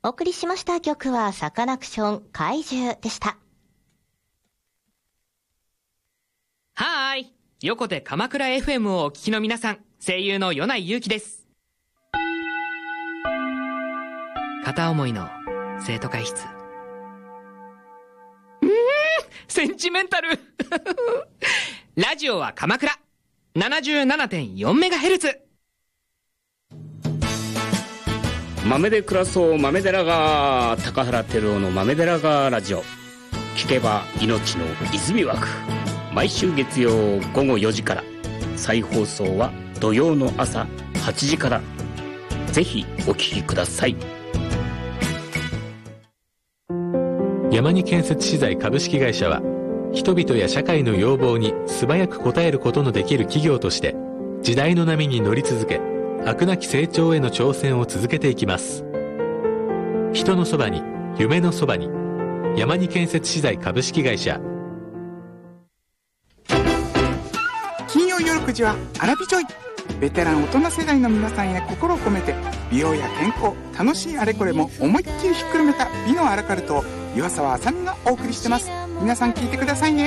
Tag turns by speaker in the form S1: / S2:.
S1: お送りしました曲はサカナクション怪獣でした。
S2: はーい、横手鎌倉 FM をお聞きの皆さん、声優の米内祐樹です。片思いの生徒会室。センチメンタルラジオは鎌倉 77.4MHz。
S3: 豆で暮らそう豆寺が高原照夫の豆寺がラジオ、聞けば命の泉湧く。毎週月曜午後4時から、再放送は土曜の朝8時から。ぜひお聞きください。
S4: 山に建設資材株式会社は、人々や社会の要望に素早く応えることのできる企業として、時代の波に乗り続け、飽くなき成長への挑戦を続けていきます。人のそばに、夢のそばに、山に建設資材株式会社。
S5: 金曜夜9時はアラビジョイ。ベテラン大人世代の皆さんへ心を込めて、美容や健康、楽しいあれこれも思いっきりひっくるめた美のアラカルトを岩沢あさみがお送りしてます。皆さん聞いてくださいね。